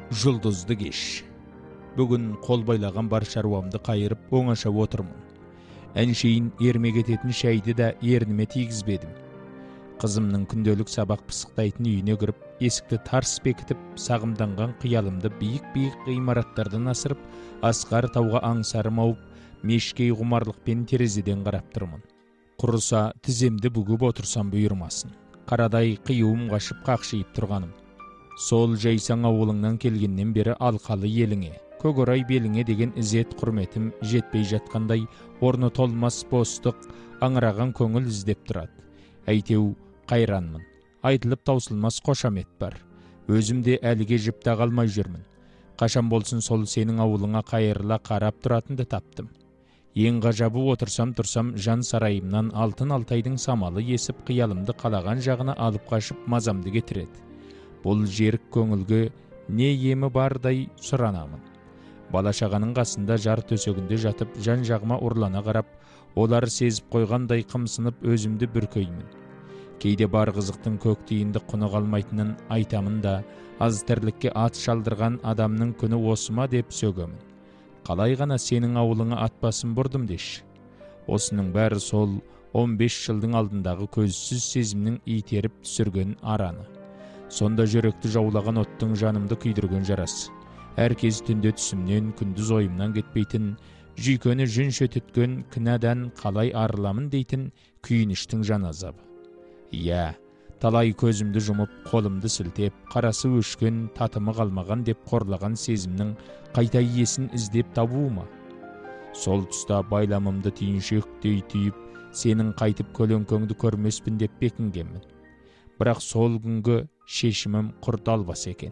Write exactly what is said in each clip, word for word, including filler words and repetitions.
Жұлдызды кеш. Бүгін қол байлаған бар шаруамды қайырып оңашап отырмын. Әншейін ермек ететін шәйді де ерніме тигізбедім. Қызымның күнделік сабақ пысықтайтын үйіне кіріп, есікті тарс бекітіп, сағымданған қиялымды биік-биік ғимараттардан асырып, асқар тауға аңсарым ауып, мешкей құмарлықпен терезеден қарап тұрмын. Құрыса тіземді бүгіп отырсам бұйырмасын. Қарадай қиюым қашып қақшиып тұрғаным. Сол жайсаң ауылыңнан келгеннен бері алқалы еліңе, көкорай беліңе деген ізет құрметім жетпей жатқандай, орны толмас бостық, аңыраған көңіл іздеп тұрады. Әйтеу қайранмын. Айтылып таусылмас қошамет бар. Өзім де әліге жіпта қалмай жүрмін. Қашан болсын сол сенің ауылыңа қайырыла қарап тұратынды таптым. Ең ғажабы отырсам тұрсам жан сарайымнан алтын алтайдың самалы есіп қиялымды қалаған жағына алып қашып мазамды кетіреді. Бұл жерік көңілге не емі бардай сұранамын. Бала-шағаның қасында жар төсегінде жатып, жан жағыма ұрлана қарап, олар сезіп қойғандай қымсынып өзімді бүркеймін. Кейде бар қызықтың көктейінді құны қалмайтынын айтамын да, аз тірлікке ат шалдырған адамның күні осы ма деп сөгемін. Қалай ғана сенің ауылыңа ат басын бұрдым деш. Осының бәрі сол он бес жылдың алдындағы көзсіз сезімнің итеріп түсірген араны. Сонда жүректі жаулаған оттың жанымды күйдірген жарасы. Әркез түнде түсімнен, күндіз ойымнан кетпейтін, жүйкені жүн шөтіткен кінәдан қалай арыламын дейтін күйініштің жан азабы. Иә, талай көзімді жұмып, қолымды сілтеп, қарасы өшкен, татымы қалмаған деп қорлаған сезімнің қайта иесін іздеп табуыма. Сол тұста байламымды түйіншектей түйіп, сенің қайтып көлеңкеңді көрмеспін деп бекінгенмін. Бірақ сол күнгі шешімім құрт албас екен.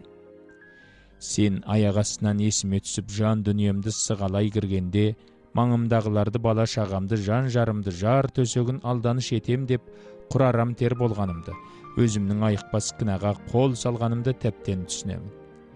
Сен аяқ астынан есіме түсіп жан дүниемді сығалай кіргенде, маңымдағыларды, бала шағамды, жан жарымды, жар төсегін алданыш етем деп құрарам тер болғанымды, өзімнің айықпас кінәға қол салғанымды тәптен түсінемін.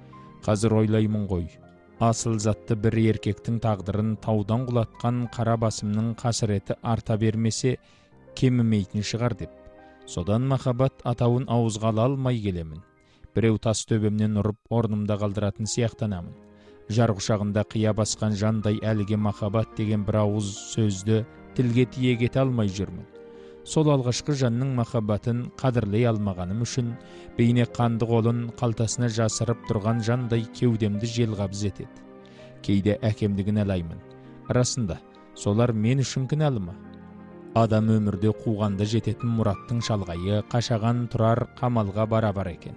Қазір ойлаймын ғой, асыл затты бір еркектің тағдырын таудан құлатқан қара басымның қасіреті арта бермесе кемімейтін шығар деп. Содан махаббат атауын ауызға ала алмай келемін. Біреу тас төбемнен ұрып орнымда қалдыратын сияқтанамын. Жар құшағында қия басқан жандай әліге махаббат деген бір ауыз сөзді тілге тиек ете алмай жүрмін. Сол алғашқы жанның махаббатын қадірлей алмағаным үшін бейне қанды қолын қалтасына жасырып тұрған жандай кеудемді желғабыз етеді. Кейде әкемді кінәлаймын. Расында, солар мен үшін кінәлі ма? Адам өмірде қуғанда жететін мұраттың шалғайы қашаған тұрар қамалға бара-бар екен.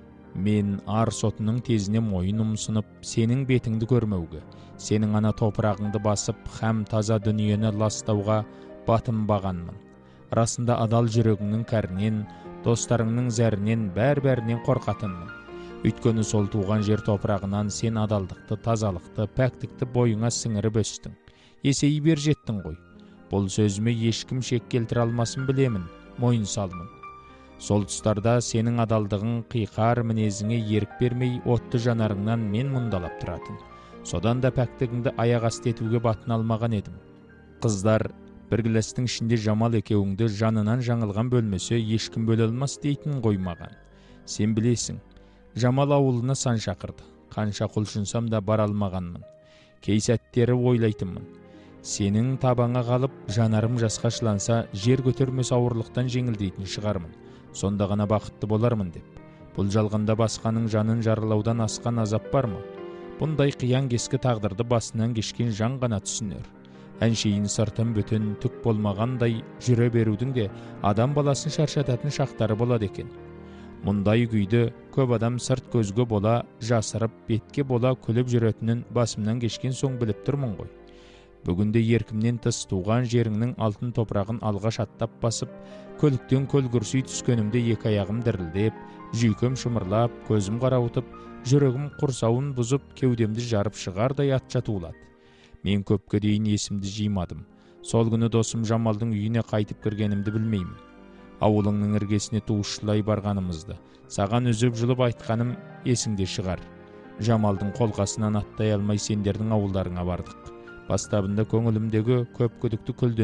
Мен ар сотының тезіне мойын ұмсынып, сенің бетіңді көрмеуге, сенің ана топырағыңды басып, һәм таза дүниені ластауға батынбағанмын. Расында адал жүрегіңнің кәрінен, достарыңның зәрінен, бәр-бәрінен қорқатынмын. Өйткені сол туған жер топырағынан сен адалдықты, тазалықты, пәктікті бойыңа сіңіріп өстің. Есейі бер жеттің ғой. Бұл сөзіме ешкім шек келтіре алмасын білемін, мойын салмын. Сол тұстарда сенің адалдығың қиқар мінезіңе ерік бермей, отты жанарыңнан мен мұндалап тұратын. Содан да пәктігіңді аяқ асты етуге батын алмаған едім. Қыздар, бір гілестің ішінде Жамал екеуіңді жанынан жаңылған бөлмесе ешкім бөле алмас дейтін қоймаған. Сен білесің, Жамал ауылына сан шақырды. Қанша құлшынсам да бара алмағанмын. Кей сәттері ойлайтынмын. Сенің табаңа қалып, жанарым жасқа шыланса, жер көтермес ауырлықтан жеңілдейтін шығармын. Сонда ғана бақытты болармын деп. Бұл жалғанда басқаның жанын жарылаудан асқан азап бар ма? Бұндай қиян кескі тағдырды басынан кешкен жан ғана түсінер. Әншейін сыртын бүтін түк болмағандай жүре берудің де адам баласын шаршататын шақтары болады екен. Мұндай күйді көп адам сырт көзге бола, жасырып, бетке бола күліп жүретінін басымнан кешкен соң біліп тұрмын ғой. Бүгінде еркімнен тыс туған жеріңнің алтын топырағын алғаш аттап басып, көліктен көлгірсей түскенімде екі аяғым дірілдеп, жүйкем шымырлап, көзім қарауытып, жүрегім құрсауын бұзып, кеудемді жарып шығардай атша туылады. Мен көпке дейін есімді жимадым. Сол күні досым Жамалдың үйіне қайтып кіргенімді білмеймін. Ауылыңның іргесіне туышылай барғанымызды, саған үзіп жұлып айтқаным есіңде шығар. Жамалдың қолқасынан аттай алмай сендердің ауылдарыңа бардық. Бастабында көңілімдегі көп күдікті күлді